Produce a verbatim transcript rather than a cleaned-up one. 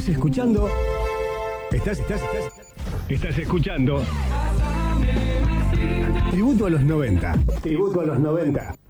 Estás escuchando. Estás, estás, estás. Estás escuchando. Tributo a los noventa. Tributo a los noventa.